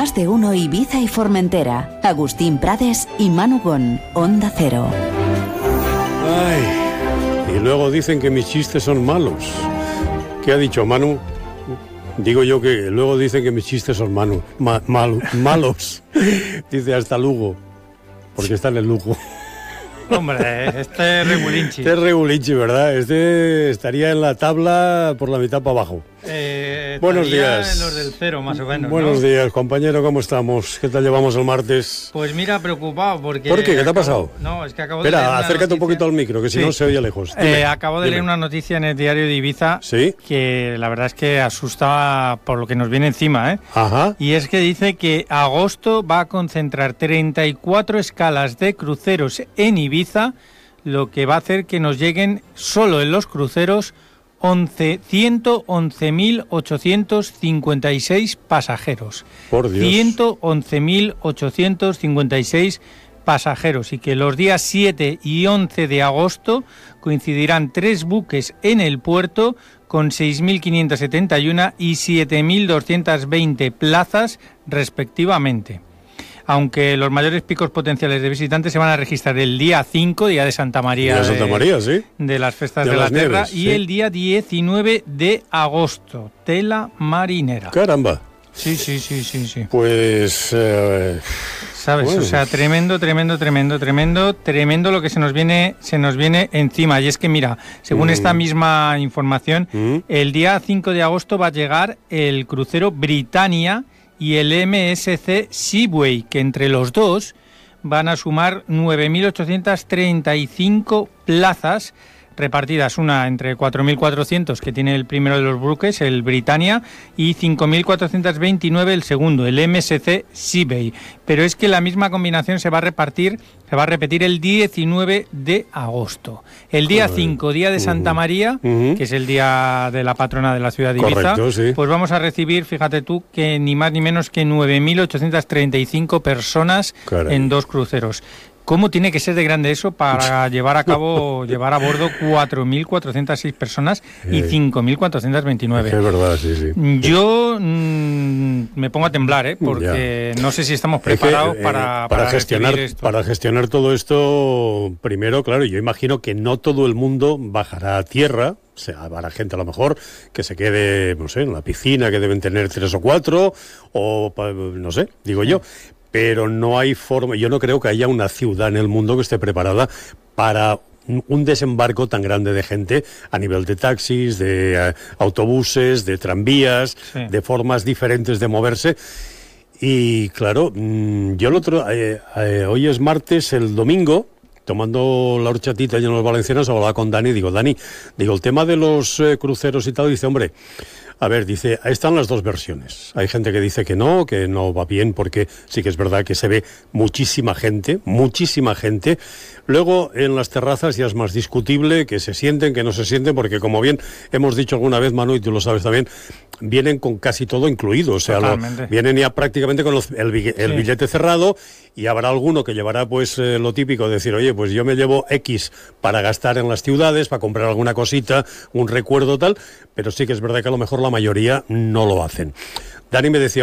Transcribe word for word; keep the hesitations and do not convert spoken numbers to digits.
Más de uno Ibiza y Formentera. Agustín Prades y Manu Gon, Onda Cero. Ay, y luego dicen que mis chistes son malos. ¿Qué ha dicho Manu? Digo yo que luego dicen que mis chistes son manu, ma, mal, malos. Dice hasta Lugo, porque está en el Lugo. Hombre, este es regulinchi. Este es regulinchi, ¿verdad? Este estaría en la tabla por la mitad para abajo. Eh, Buenos días. Los del cero, más o menos. Buenos ¿no? días, compañero, ¿cómo estamos? ¿Qué tal llevamos el martes? Pues mira, preocupado porque... ¿Por qué? ¿Qué te ha acabo... pasado? No, es que acabo Espera, de leer acércate noticia... un poquito al micro, que si sí. no se oye lejos. Dime, eh, acabo de dime. leer una noticia en el diario de Ibiza. ¿Sí? Que la verdad es que asusta por lo que nos viene encima, ¿eh? Ajá. Y es que dice que agosto va a concentrar treinta y cuatro escalas de cruceros en Ibiza, lo que va a hacer que nos lleguen solo en los cruceros ciento once mil ochocientos cincuenta y seis pasajeros. Por Dios. ciento once mil ochocientos cincuenta y seis pasajeros, y que los días siete y once de agosto coincidirán tres buques en el puerto con seis mil quinientos setenta y uno y siete mil doscientos veinte plazas respectivamente. Aunque los mayores picos potenciales de visitantes se van a registrar el día cinco, día de Santa María, de, Santa María, de, ¿sí? de las Festas de, de las la Tierra, Nieves, y sí. el día diecinueve de agosto, tela marinera. Caramba. Sí, sí, sí, sí, sí. Pues... Eh, ¿Sabes? bueno. O sea, tremendo, tremendo, tremendo, tremendo, tremendo lo que se nos viene, se nos viene encima. Y es que, mira, según mm. esta misma información, mm. el día cinco de agosto va a llegar el crucero Britannia y el M S C Seaway, que entre los dos van a sumar nueve mil ochocientos treinta y cinco plazas repartidas, una entre cuatro mil cuatrocientos que tiene el primero de los buques, el Britannia, y cinco mil cuatrocientos veintinueve el segundo, el M S C Seaway. Pero es que la misma combinación se va a repartir, se va a repetir el diecinueve de agosto. El día cinco, día de Santa María, uh-huh. que es el día de la patrona de la ciudad de Ibiza, correcto, sí. Pues vamos a recibir, fíjate tú, que ni más ni menos que nueve mil ochocientos treinta y cinco personas Caray. en dos cruceros. ¿Cómo tiene que ser de grande eso para llevar a cabo, llevar a bordo cuatro mil cuatrocientas seis personas y cinco mil cuatrocientos veintinueve? Es verdad, sí, sí. Yo mmm, me pongo a temblar, ¿eh? Porque ya. no sé si estamos preparados es que, eh, para, para, para gestionar esto. Para gestionar todo esto, primero, claro, yo imagino que no todo el mundo bajará a tierra. O sea, habrá gente a lo mejor que se quede, no sé, en la piscina, que deben tener tres o cuatro, o no sé, digo sí. yo. Pero no hay forma, yo no creo que haya una ciudad en el mundo que esté preparada para un desembarco tan grande de gente a nivel de taxis, de uh, autobuses, de tranvías, sí. de formas diferentes de moverse. Y claro, mmm, yo el otro, eh, eh, hoy es martes, el domingo, tomando la horchatita y en los valencianos, hablaba con Dani, digo, Dani, digo, el tema de los eh, cruceros y tal, dice, hombre... A ver, dice, ahí están las dos versiones. Hay gente que dice que no, que no va bien, porque sí que es verdad que se ve muchísima gente, muchísima gente. Luego, en las terrazas ya es más discutible que se sienten, que no se sienten, porque como bien hemos dicho alguna vez, Manu, y tú lo sabes también, vienen con casi todo incluido. O sea, lo, vienen ya prácticamente con los, el, el sí. billete cerrado, y habrá alguno que llevará pues eh, lo típico de decir, oye, pues yo me llevo X para gastar en las ciudades, para comprar alguna cosita, un recuerdo tal, pero sí que es verdad que a lo mejor la mayoría no lo hacen. Dani me decía,